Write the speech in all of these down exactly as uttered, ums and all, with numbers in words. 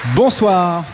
Bonsoir,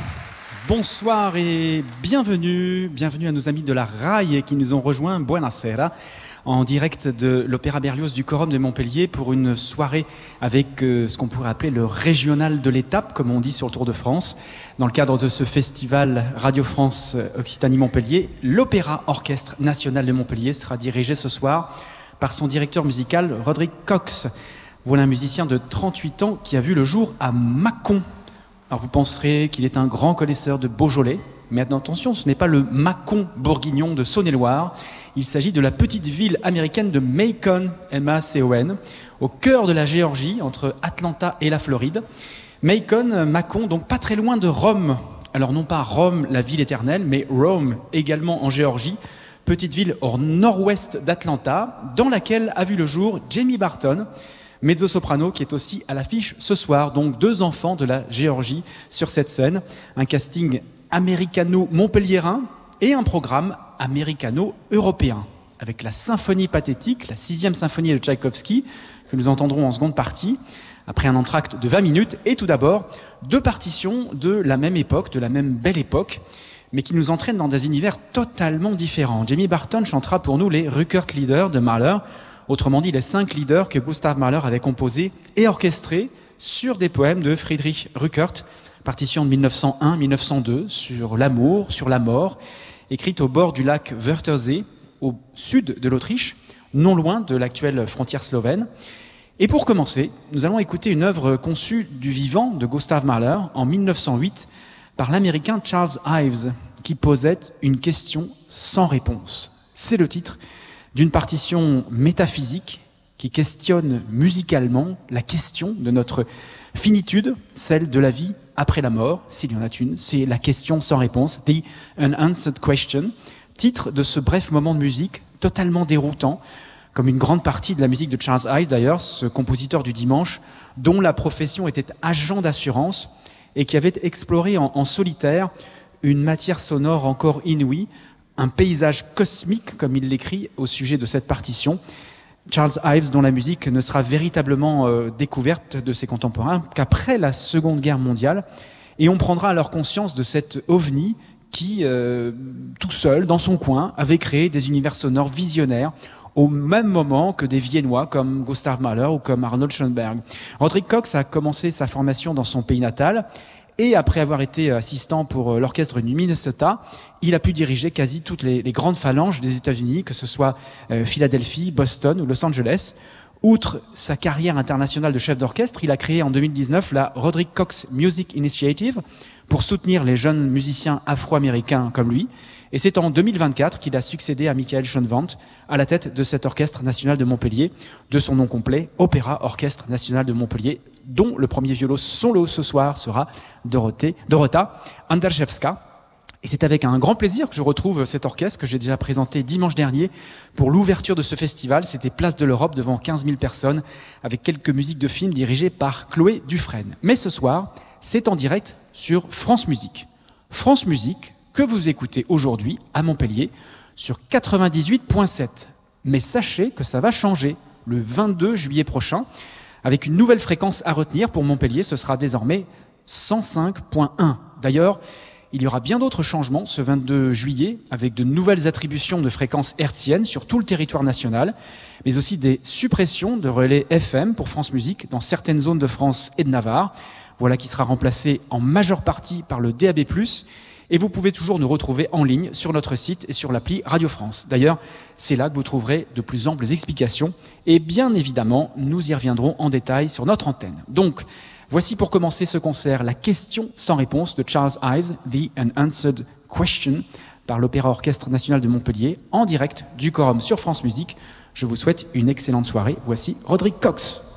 bonsoir et bienvenue, bienvenue à nos amis de la RAI qui nous ont rejoints, buonasera, en direct de l'Opéra Berlioz du Quorum de Montpellier pour une soirée avec euh, ce qu'on pourrait appeler le régional de l'étape, comme on dit sur le Tour de France. Dans le cadre de ce festival Radio France Occitanie-Montpellier, l'Opéra Orchestre National de Montpellier sera dirigé ce soir par son directeur musical, Roderick Cox. Voilà un musicien de trente-huit ans qui a vu le jour à Mâcon. Alors vous penserez qu'il est un grand connaisseur de Beaujolais, mais attention, ce n'est pas le Mâcon bourguignon de Saône-et-Loire. Il s'agit de la petite ville américaine de Macon, M A C O N, au cœur de la Géorgie, entre Atlanta et la Floride. Macon, Mâcon, donc pas très loin de Rome. Alors non pas Rome, la ville éternelle, mais Rome, également en Géorgie, petite ville au nord-ouest d'Atlanta, dans laquelle a vu le jour Jamie Barton, mezzo-soprano qui est aussi à l'affiche ce soir, donc deux enfants de la Géorgie sur cette scène, un casting américano-montpelliérain et un programme américano-européen, avec la symphonie pathétique, la sixième symphonie de Tchaïkovski, que nous entendrons en seconde partie, après un entracte de vingt minutes, et tout d'abord deux partitions de la même époque, de la même belle époque, mais qui nous entraînent dans des univers totalement différents. Jamie Barton chantera pour nous les Rückert-Lieder de Mahler, autrement dit les cinq leaders que Gustav Mahler avait composés et orchestrés sur des poèmes de Friedrich Rückert, partition de mille neuf cent un mille neuf cent deux, sur l'amour, sur la mort, écrite au bord du lac Wörthersee, au sud de l'Autriche, non loin de l'actuelle frontière slovène. Et pour commencer, nous allons écouter une œuvre conçue du vivant de Gustav Mahler en mille neuf cent huit par l'américain Charles Ives, qui posait une question sans réponse. C'est le titre d'une partition métaphysique qui questionne musicalement la question de notre finitude, celle de la vie après la mort, s'il y en a une. C'est la question sans réponse, The Unanswered Question, titre de ce bref moment de musique totalement déroutant, comme une grande partie de la musique de Charles Ives d'ailleurs, ce compositeur du dimanche, dont la profession était agent d'assurance et qui avait exploré en, en solitaire une matière sonore encore inouïe, un paysage cosmique, comme il l'écrit au sujet de cette partition. Charles Ives, dont la musique ne sera véritablement euh, découverte de ses contemporains qu'après la Seconde Guerre mondiale. Et on prendra alors conscience de cet ovni qui, euh, tout seul, dans son coin, avait créé des univers sonores visionnaires au même moment que des Viennois comme Gustav Mahler ou comme Arnold Schoenberg. Roderick Cox a commencé sa formation dans son pays natal et après avoir été assistant pour l'orchestre du Minnesota, il a pu diriger quasi toutes les, les grandes phalanges des États-Unis, que ce soit euh, Philadelphie, Boston ou Los Angeles. Outre sa carrière internationale de chef d'orchestre, il a créé en deux mille dix-neuf la Roderick Cox Music Initiative pour soutenir les jeunes musiciens afro-américains comme lui. Et c'est en deux mille vingt-quatre qu'il a succédé à Michael Schoenwandt à la tête de cet orchestre national de Montpellier, de son nom complet, Opéra Orchestre National de Montpellier, dont le premier violon solo ce soir sera Dorothée, Dorota Anderszewska. Et c'est avec un grand plaisir que je retrouve cet orchestre que j'ai déjà présenté dimanche dernier pour l'ouverture de ce festival. C'était Place de l'Europe devant quinze mille personnes avec quelques musiques de films dirigées par Chloé Dufresne. Mais ce soir, c'est en direct sur France Musique. France Musique que vous écoutez aujourd'hui à Montpellier sur quatre-vingt-dix-huit virgule sept. Mais sachez que ça va changer le vingt-deux juillet prochain avec une nouvelle fréquence à retenir pour Montpellier. Ce sera désormais cent cinq virgule un. D'ailleurs, il y aura bien d'autres changements ce vingt-deux juillet, avec de nouvelles attributions de fréquences hertziennes sur tout le territoire national, mais aussi des suppressions de relais F M pour France Musique dans certaines zones de France et de Navarre. Voilà qui sera remplacé en majeure partie par le D A B plus, et vous pouvez toujours nous retrouver en ligne sur notre site et sur l'appli Radio France. D'ailleurs, c'est là que vous trouverez de plus amples explications, et bien évidemment, nous y reviendrons en détail sur notre antenne. Donc, voici pour commencer ce concert la question sans réponse de Charles Ives, The Unanswered Question, par l'Opéra Orchestre National de Montpellier, en direct du Quorum sur France Musique. Je vous souhaite une excellente soirée. Voici Roderick Cox.